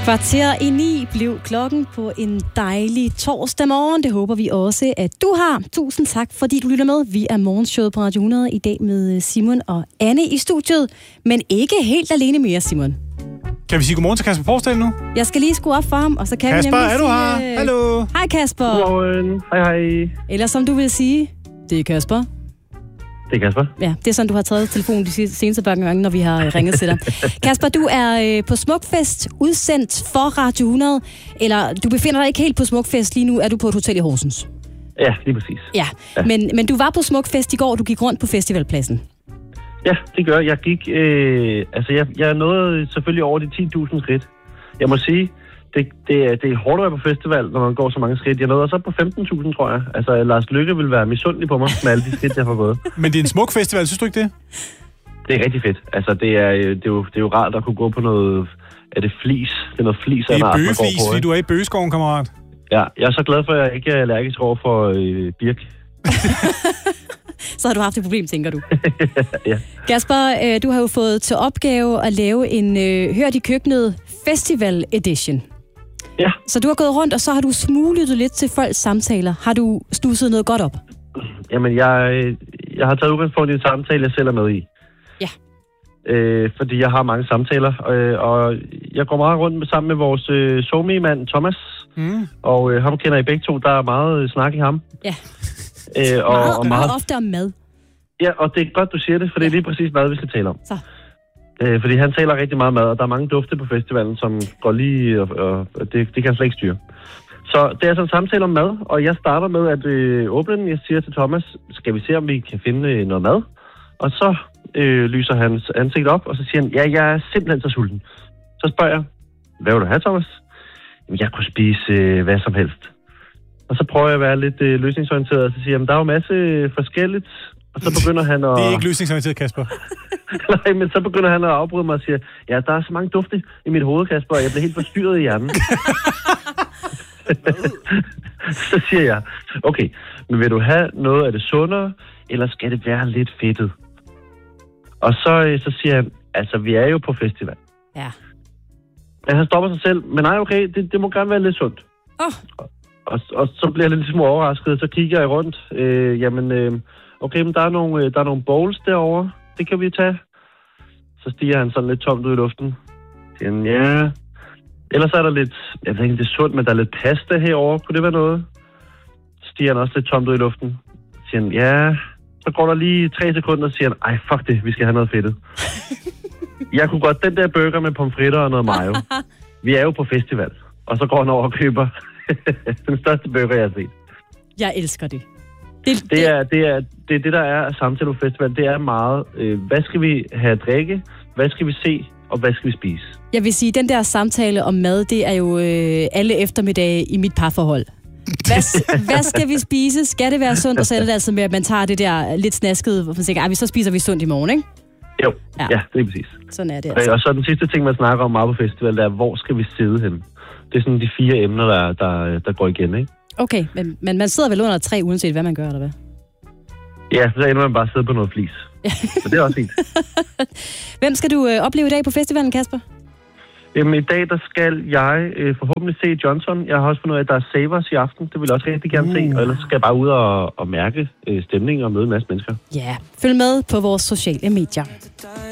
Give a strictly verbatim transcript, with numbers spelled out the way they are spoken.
Kvarter i ni blev klokken på en dejlig torsdag morgen. Det håber vi også, at du har. Tusind tak, fordi du lytter med. Vi er morgenshowet på Radio hundrede i dag med Simon og Anne i studiet. Men ikke helt alene mere, Simon. Kan vi sige godmorgen til Kasper Porsdal nu? Jeg skal lige skrue op for ham, og så kan Kasper, vi nemlig er du sige... her? Hallo. Hej Kasper. Godmorgen. Hej hej. Eller som du vil sige, det er Kasper. Det er Kasper. Ja, det er sådan, du har taget telefonen de seneste par gange, når vi har ringet til dig. Kasper, du er øh, på Smukfest udsendt for Radio hundrede, eller du befinder dig ikke helt på Smukfest lige nu, er du på et hotel i Horsens? Ja, lige præcis. Ja, ja. Men, men du var på Smukfest i går, du gik rundt på festivalpladsen. Ja, det gør jeg. Jeg gik, øh, altså jeg, jeg nåede selvfølgelig over de ti tusind skridt. Jeg må sige, det, det, er, det er hårdt at være på festival, når man går så mange skridt. Jeg nåede også op på femten tusind, tror jeg. Altså, Lars Lykke vil være misundelig på mig med alle de skridt, jeg har fået. Men det er en smuk festival, synes du ikke det? Det er rigtig fedt. Altså, det er, det er, jo, det er jo rart at kunne gå på noget... Er det flis? Det er noget flis af en art, man går på. Det er bøgeflis, fordi du er i bøgeskoven, kammerat. Ja, jeg er så glad for, at jeg ikke er allergisk over for øh, birk. Så har du haft et problem, tænker du. Ja. Kasper, øh, du har jo fået til opgave at lave en øh, Hørt i køkkenet Festival Edition. Ja. Så du har gået rundt, og så har du smuglet lidt til folks samtaler. Har du snuset noget godt op? Jamen, jeg, jeg har taget udgangspunkt i en samtale, jeg selv er med i. Ja. Øh, fordi jeg har mange samtaler, øh, og jeg går meget rundt med, sammen med vores øh, somi-mand Thomas. Mm. Og øh, ham kender I begge to, der er meget øh, snak i ham. Ja. Øh, og, meget, og meget ofte om mad. Ja, og det er godt, du siger det, for det er lige præcis mad, vi skal tale om. Så. Øh, fordi han taler rigtig meget mad, og der er mange dufte på festivalen, som går lige, og, og det, det kan han slet ikke styre. Så det er sådan en samtale om mad, og jeg starter med at øh, åbne den. Jeg siger til Thomas, skal vi se, om vi kan finde øh, noget mad? Og så øh, lyser hans ansigt op, og så siger han, ja, jeg er simpelthen så sulten. Så spørger jeg, hvad vil du have, Thomas? Jamen, jeg kunne spise øh, hvad som helst. Og så prøver jeg at være lidt øh, løsningsorienteret, og så siger jeg, der er jo masse øh, forskelligt. Og så begynder han at... Det er ikke løsningsorienteret, Kasper. Nej, men så begynder han at afbryde mig og siger, ja, der er så mange dufte i mit hoved, Kasper, og jeg bliver helt forstyrret i hjernen. Så siger jeg, okay, men vil du have noget af det sundere, eller skal det være lidt fedtet? Og så, øh, så siger han, altså, vi er jo på festival. Ja. Men han stopper sig selv, men nej, okay, det, det må gerne være lidt sundt. Oh. Og, og, og så bliver jeg lidt små overrasket, så kigger jeg rundt. Øh, jamen, øh, okay, men der er, nogle, der er nogle bowls derovre. Det kan vi tage. Så stiger han sådan lidt tomt ud i luften. Siger han, ja. Ellers er der lidt, jeg ved ikke, det er sundt, men der er lidt pasta herovre. Kunne det være noget? Så stiger han også lidt tomt ud i luften. Siger han, ja. Så går der lige tre sekunder, og siger han, ej, fuck det, vi skal have noget fedtet. Jeg kunne godt den der burger med pomfritter og noget mayo. Vi er jo på festival. Og så går han over og køber den største burger, jeg har set. Jeg elsker det. Det, det, er, det, er, det er det, der er samtale på festival. Det er meget, øh, hvad skal vi have at drikke? Hvad skal vi se? Og hvad skal vi spise? Jeg vil sige, den der samtale om mad, det er jo øh, alle eftermiddage i mit parforhold. Hvad, hvad skal vi spise? Skal det være sundt? Og så er det altså med, at man tager det der lidt snaskede, hvor man siger, ej, så spiser vi sundt i morgen, ikke? Jo, ja, ja det er præcis. Sådan er det altså. Og så den sidste ting, man snakker om meget på festival, det er, hvor skal vi sidde henne? Det er sådan de fire emner, der, der, der går igen, ikke? Okay, men, men man sidder vel under et træ, uanset hvad man gør, eller hvad? Ja, så ender man bare sidde på noget flis. Så det er også fint. Hvem skal du øh, opleve i dag på festivalen, Kasper? Jamen, i dag, der skal jeg øh, forhåbentlig se Johnson. Jeg har også fundet ud af, at der er Savers i aften. Det vil jeg også rigtig gerne uh. se. Og ellers skal jeg bare ud og, og mærke øh, stemningen og møde en masse mennesker. Ja, følg med på vores sociale medier.